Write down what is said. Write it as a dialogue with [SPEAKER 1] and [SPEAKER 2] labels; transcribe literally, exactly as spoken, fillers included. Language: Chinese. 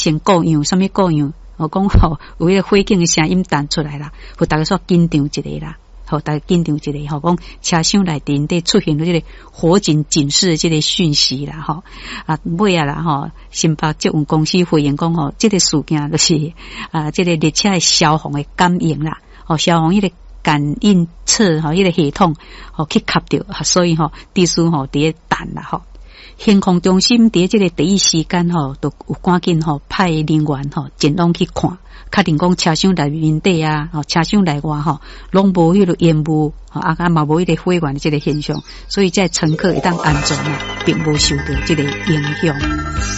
[SPEAKER 1] 先各样，什么各样？我讲吼，有迄个火警的声音弹出来啦，互大家说紧张一下啦，互大家紧张一下，吼讲车厢内底底出现了这个火警警示的这个讯息啦，吼啊尾啊啦吼，新北捷运公司回应讲吼，这个事件就是啊，这个列车的消防的感应啦，哦，消防迄个感应测吼，迄个系统吼去卡着，所以吼地师吼伫咧弹啦，吼。刑控中心伫即个第一时间吼，都有赶紧吼派人员吼前往去看，确定讲车厢内面底啊，吼车厢内外吼拢无迄个烟雾，吼啊啊嘛无迄个火源的即个现象，所以在乘客一旦安全啊，并无受到即个影响。